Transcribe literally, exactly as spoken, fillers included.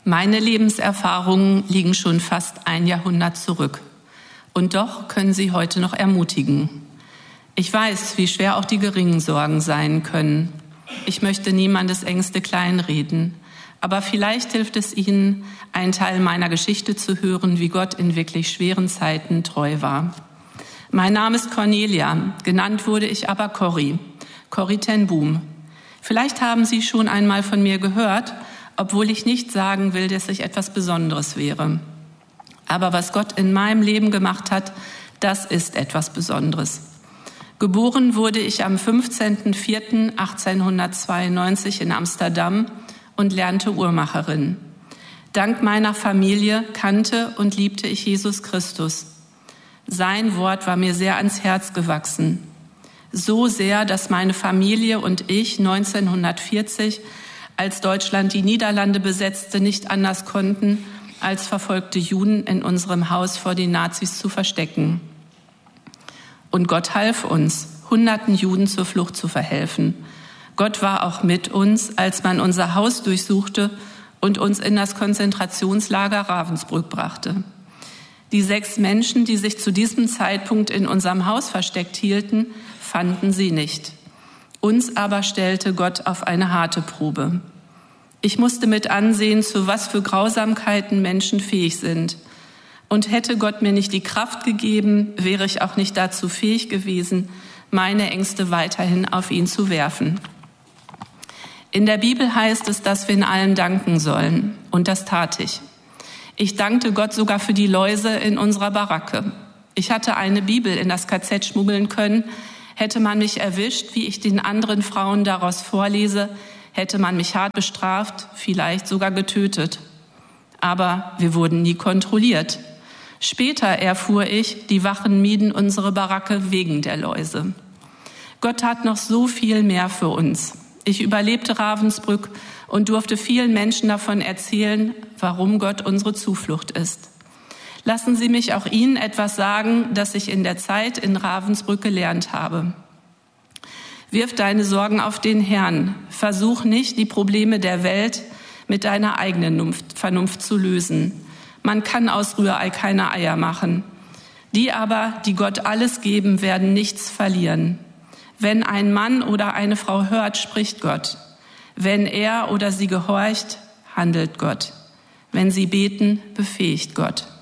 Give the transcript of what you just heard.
Meine Lebenserfahrungen liegen schon fast ein Jahrhundert zurück. Und doch können sie heute noch ermutigen. Ich weiß, wie schwer auch die geringen Sorgen sein können. Ich möchte niemandes Ängste kleinreden. Aber vielleicht hilft es Ihnen, einen Teil meiner Geschichte zu hören, wie Gott in wirklich schweren Zeiten treu war. Mein Name ist Cornelia, genannt wurde ich aber Corrie, Corrie ten Boom. Vielleicht haben Sie schon einmal von mir gehört, obwohl ich nicht sagen will, dass ich etwas Besonderes wäre. Aber was Gott in meinem Leben gemacht hat, das ist etwas Besonderes. Geboren wurde ich am fünfzehnten vierten achtzehnhundertzweiundneunzig in Amsterdam und lernte Uhrmacherin. Dank meiner Familie kannte und liebte ich Jesus Christus. Sein Wort war mir sehr ans Herz gewachsen. So sehr, dass meine Familie und ich neunzehnhundertvierzig, als Deutschland die Niederlande besetzte, nicht anders konnten, als verfolgte Juden in unserem Haus vor den Nazis zu verstecken. Und Gott half uns, hunderten Juden zur Flucht zu verhelfen. Gott war auch mit uns, als man unser Haus durchsuchte und uns in das Konzentrationslager Ravensbrück brachte. Die sechs Menschen, die sich zu diesem Zeitpunkt in unserem Haus versteckt hielten, fanden sie nicht. Uns aber stellte Gott auf eine harte Probe. Ich musste mit ansehen, zu was für Grausamkeiten Menschen fähig sind. Und hätte Gott mir nicht die Kraft gegeben, wäre ich auch nicht dazu fähig gewesen, meine Ängste weiterhin auf ihn zu werfen. In der Bibel heißt es, dass wir in allem danken sollen. Und das tat ich. Ich dankte Gott sogar für die Läuse in unserer Baracke. Ich hatte eine Bibel in das K Z schmuggeln können. Hätte man mich erwischt, wie ich den anderen Frauen daraus vorlese, hätte man mich hart bestraft, vielleicht sogar getötet. Aber wir wurden nie kontrolliert. Später erfuhr ich, die Wachen mieden unsere Baracke wegen der Läuse. Gott tat noch so viel mehr für uns. Ich überlebte Ravensbrück und durfte vielen Menschen davon erzählen, warum Gott unsere Zuflucht ist. Lassen Sie mich auch Ihnen etwas sagen, das ich in der Zeit in Ravensbrück gelernt habe. Wirf deine Sorgen auf den Herrn. Versuch nicht, die Probleme der Welt mit deiner eigenen Vernunft zu lösen. Man kann aus Rührei keine Eier machen. Die aber, die Gott alles geben, werden nichts verlieren. Wenn ein Mann oder eine Frau hört, spricht Gott. Wenn er oder sie gehorcht, handelt Gott. Wenn sie beten, befähigt Gott.